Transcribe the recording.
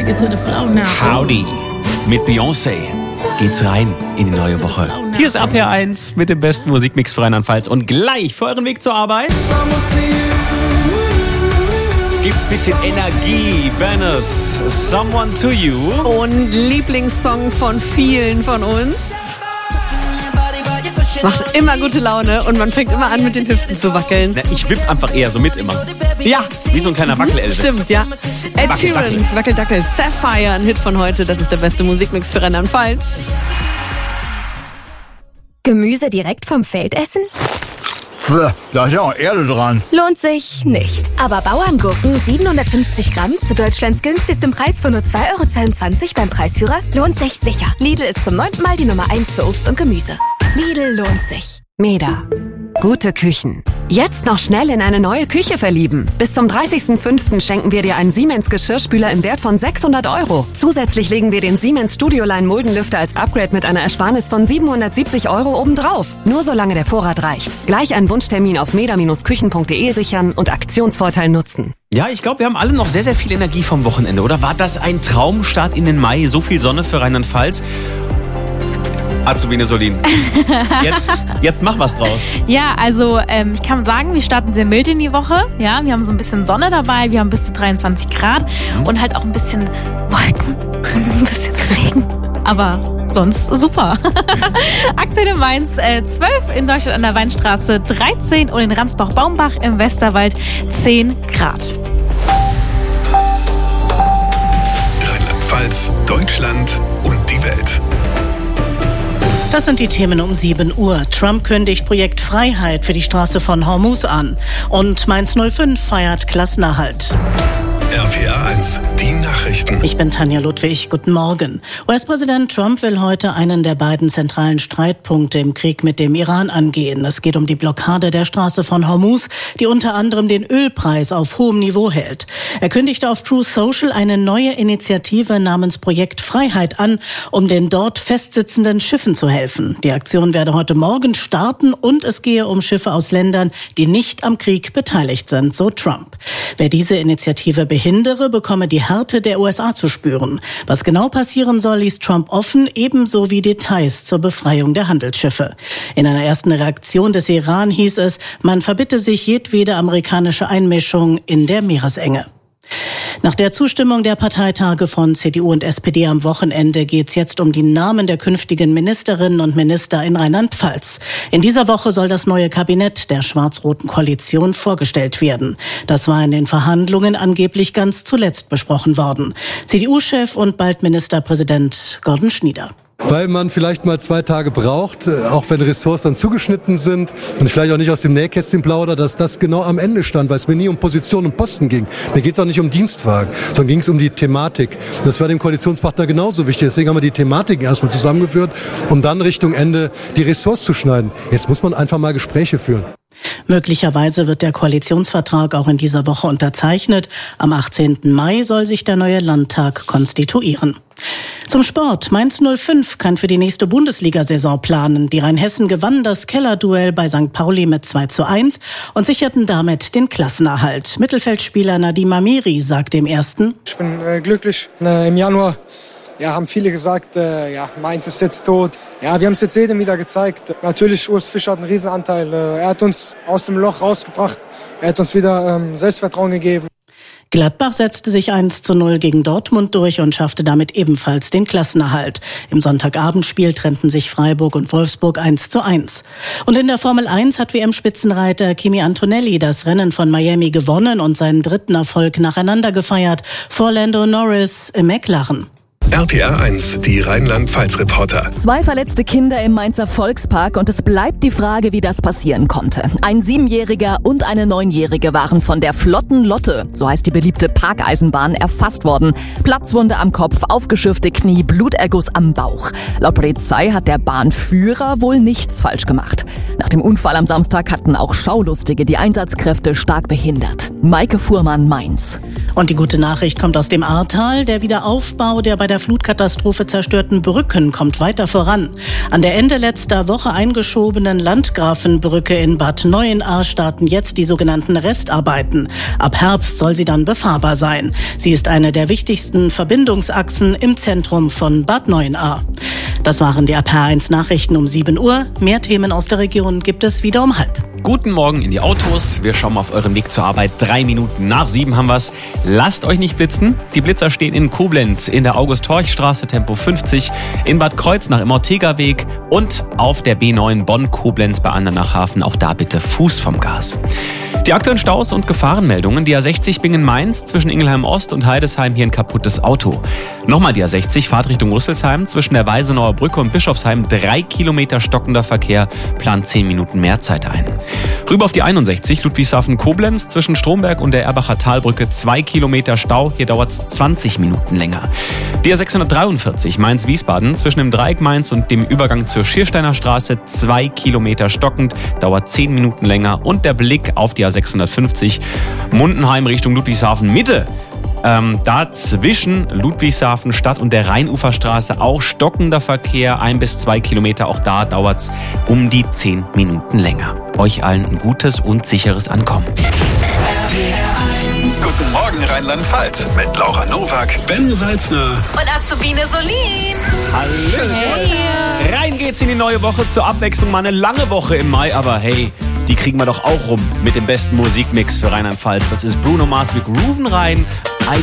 take it to the flow now. Howdy. Mit Beyoncé geht's rein in die neue Woche. Hier ist RPR1 mit dem besten Musikmix für Rheinland-Pfalz. Und gleich für euren Weg zur Arbeit gibt's ein bisschen Energie. Banners, Someone to You. Und Lieblingssong von vielen von uns. Macht immer gute Laune und man fängt immer an, mit den Hüften zu wackeln. Na, ich wipp einfach eher so mit immer. Ja. Wie so ein kleiner Wackel-Elvis. Stimmt, ja. Ed Sheeran, Wackeldackel, Sapphire, ein Hit von heute. Das ist der beste Musikmix für Rheinland-Pfalz. Gemüse direkt vom Feld essen? Da ist ja auch Erde dran. Lohnt sich nicht. Aber Bauerngurken 750 Gramm zu Deutschlands günstigstem Preis von nur 2,22 € beim Preisführer lohnt sich sicher. Lidl ist zum 9. Mal die Nummer 1 für Obst und Gemüse. Lidl lohnt sich. Meda. Gute Küchen. Jetzt noch schnell in eine neue Küche verlieben. Bis zum 30.05. schenken wir dir einen Siemens Geschirrspüler im Wert von 600 €. Zusätzlich legen wir den Siemens Studioline Muldenlüfter als Upgrade mit einer Ersparnis von 770 € obendrauf. Nur solange der Vorrat reicht. Gleich einen Wunschtermin auf meda-küchen.de sichern und Aktionsvorteil nutzen. Ja, ich glaube, wir haben alle noch sehr, sehr viel Energie vom Wochenende, oder? War das ein Traumstart in den Mai? So viel Sonne für Rheinland-Pfalz? Azubine Solin, jetzt mach was draus. Ja, also ich kann sagen, wir starten sehr mild in die Woche. Ja, wir haben so ein bisschen Sonne dabei, wir haben bis zu 23 Grad und halt auch ein bisschen Wolken und ein bisschen Regen. Aber sonst super. Aktuell in Mainz 12, in Deutschland an der Weinstraße 13 und in Ransbach-Baumbach im Westerwald 10 Grad. Rheinland-Pfalz, Deutschland und die Welt. Das sind die Themen um 7 Uhr. Trump kündigt Projekt Freiheit für die Straße von Hormuz an. Und Mainz 05 feiert Klassenerhalt. RPR1, die Nachrichten. Ich bin Tanja Ludwig. Guten Morgen. US-Präsident Trump will heute einen der beiden zentralen Streitpunkte im Krieg mit dem Iran angehen. Es geht um die Blockade der Straße von Hormuz, die unter anderem den Ölpreis auf hohem Niveau hält. Er kündigte auf Truth Social eine neue Initiative namens Projekt Freiheit an, um den dort festsitzenden Schiffen zu helfen. Die Aktion werde heute Morgen starten und es gehe um Schiffe aus Ländern, die nicht am Krieg beteiligt sind, so Trump. Wer diese Initiative behindere, bekomme die Härte der USA zu spüren. Was genau passieren soll, ließ Trump offen, ebenso wie Details zur Befreiung der Handelsschiffe. In einer ersten Reaktion des Iran hieß es, man verbitte sich jedwede amerikanische Einmischung in der Meeresenge. Nach der Zustimmung der Parteitage von CDU und SPD am Wochenende geht es jetzt um die Namen der künftigen Ministerinnen und Minister in Rheinland-Pfalz. In dieser Woche soll das neue Kabinett der schwarz-roten Koalition vorgestellt werden. Das war in den Verhandlungen angeblich ganz zuletzt besprochen worden. CDU-Chef und bald Ministerpräsident Gordon Schnieder. Weil man vielleicht mal 2 Tage braucht, auch wenn Ressorts dann zugeschnitten sind und ich vielleicht auch nicht aus dem Nähkästchen plaudere, dass das genau am Ende stand, weil es mir nie um Position und Posten ging. Mir geht es auch nicht um Dienstwagen, sondern ging es um die Thematik. Das war dem Koalitionspartner genauso wichtig. Deswegen haben wir die Thematiken erstmal zusammengeführt, um dann Richtung Ende die Ressorts zu schneiden. Jetzt muss man einfach mal Gespräche führen. Möglicherweise wird der Koalitionsvertrag auch in dieser Woche unterzeichnet. Am 18. Mai soll sich der neue Landtag konstituieren. Zum Sport. Mainz 05 kann für die nächste Bundesliga-Saison planen. Die Rheinhessen gewannen das Kellerduell bei St. Pauli mit 2:1 und sicherten damit den Klassenerhalt. Mittelfeldspieler Nadim Amiri sagt dem Ersten: Ich bin glücklich. Im Januar haben viele gesagt, Mainz ist jetzt tot. Ja, wir haben es jetzt jedem wieder gezeigt. Natürlich, Urs Fischer hat einen Riesenanteil. Er hat uns aus dem Loch rausgebracht. Er hat uns wieder Selbstvertrauen gegeben. Gladbach setzte sich 1:0 gegen Dortmund durch und schaffte damit ebenfalls den Klassenerhalt. Im Sonntagabendspiel trennten sich Freiburg und Wolfsburg 1:1. Und in der Formel 1 hat WM-Spitzenreiter Kimi Antonelli das Rennen von Miami gewonnen und seinen 3. Erfolg nacheinander gefeiert vor Lando Norris im McLaren. RPR1, die Rheinland-Pfalz-Reporter. 2 verletzte Kinder im Mainzer Volkspark und es bleibt die Frage, wie das passieren konnte. Ein 7-Jähriger und eine 9-Jährige waren von der Flotten Lotte, so heißt die beliebte Parkeisenbahn, erfasst worden. Platzwunde am Kopf, aufgeschürfte Knie, Bluterguss am Bauch. Laut Polizei hat der Bahnführer wohl nichts falsch gemacht. Nach dem Unfall am Samstag hatten auch Schaulustige die Einsatzkräfte stark behindert. Maike Fuhrmann, Mainz. Und die gute Nachricht kommt aus dem Ahrtal. Der Wiederaufbau der bei der der Flutkatastrophe zerstörten Brücken kommt weiter voran. An der Ende letzter Woche eingeschobenen Landgrafenbrücke in Bad Neuenahr starten jetzt die sogenannten Restarbeiten. Ab Herbst soll sie dann befahrbar sein. Sie ist eine der wichtigsten Verbindungsachsen im Zentrum von Bad Neuenahr. Das waren die RPR1 Nachrichten um 7 Uhr. Mehr Themen aus der Region gibt es wieder um 6:30. Guten Morgen in die Autos. Wir schauen mal auf euren Weg zur Arbeit. 3 Minuten nach 7 haben wir's. Lasst euch nicht blitzen. Die Blitzer stehen in Koblenz, in der August-Horch-Straße, Tempo 50, in Bad Kreuznach im Ortega-Weg und auf der B9 Bonn-Koblenz bei Andernachhafen. Auch da bitte Fuß vom Gas. Die aktuellen Staus und Gefahrenmeldungen. Die A60 Bingen-Mainz zwischen Ingelheim-Ost und Heidesheim, hier ein kaputtes Auto. Nochmal die A60 Fahrtrichtung Rüsselsheim zwischen der Weisenauer Brücke und Bischofsheim. 3 Kilometer stockender Verkehr, plant 10 Minuten mehr Zeit ein. Rüber auf die 61 Ludwigshafen-Koblenz zwischen Stromberg und der Erbacher Talbrücke. 2 Kilometer Stau, hier dauert es 20 Minuten länger. Die A643 Mainz-Wiesbaden zwischen dem Dreieck Mainz und dem Übergang zur Schiersteiner Straße. 2 Kilometer stockend, dauert 10 Minuten länger. Und der Blick auf die A650 Mundenheim Richtung Ludwigshafen Mitte. Da zwischen Ludwigshafen Stadt und der Rheinuferstraße auch stockender Verkehr, 1 bis 2 Kilometer. Auch da dauert es um die 10 Minuten länger. Euch allen ein gutes und sicheres Ankommen. Guten Morgen Rheinland-Pfalz mit Laura Nowak, Ben Salzner Und Azubine Solin. Hallo. Hey. Rein geht's in die neue Woche. Zur Abwechslung mal eine lange Woche im Mai, aber hey, die kriegen wir doch auch rum mit dem besten Musikmix für Rheinland-Pfalz. Das ist Bruno Mars, wir grooven rein. I